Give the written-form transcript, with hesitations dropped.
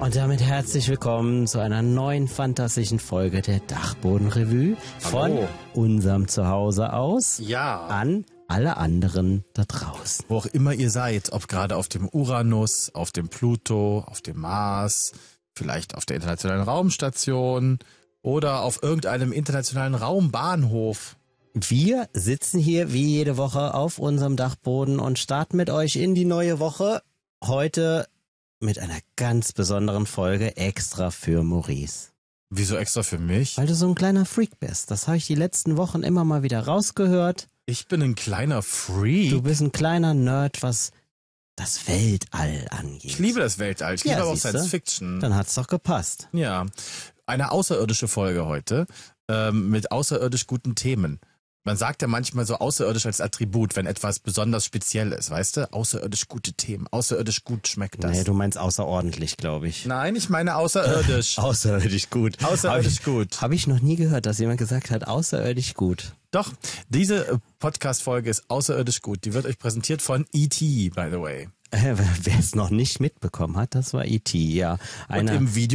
Und damit herzlich willkommen zu einer neuen fantastischen Folge der Dachboden-Revue von unserem Zuhause aus an alle anderen da draußen. Wo auch immer ihr seid, ob gerade auf dem Uranus, auf dem Pluto, auf dem Mars, vielleicht auf der internationalen Raumstation oder auf irgendeinem internationalen Raumbahnhof. Wir sitzen hier wie jede Woche auf unserem Dachboden und starten mit euch in die neue Woche. Heute mit einer ganz besonderen Folge extra für Maurice. Wieso extra für mich? Weil du so ein kleiner Freak bist. Das habe ich die letzten Wochen immer mal wieder rausgehört. Ich bin ein kleiner Freak. Du bist ein kleiner Nerd, was das Weltall angeht. Ich liebe das Weltall. Ich liebe aber auch Science Fiction. Dann hat's doch gepasst. Ja, eine außerirdische Folge heute mit außerirdisch guten Themen. Man sagt ja manchmal so außerirdisch als Attribut, wenn etwas besonders speziell ist, weißt du? Außerirdisch gute Themen, außerirdisch gut schmeckt das. Nee, du meinst außerordentlich, glaube ich. Nein, ich meine außerirdisch. Außerirdisch gut. Außerirdisch gut. Habe ich noch nie gehört, dass jemand gesagt hat, außerirdisch gut. Doch, diese Podcast-Folge ist außerirdisch gut. Die wird euch präsentiert von E.T., by the way. Wer es noch nicht mitbekommen hat, das war E.T., ja. Und im Video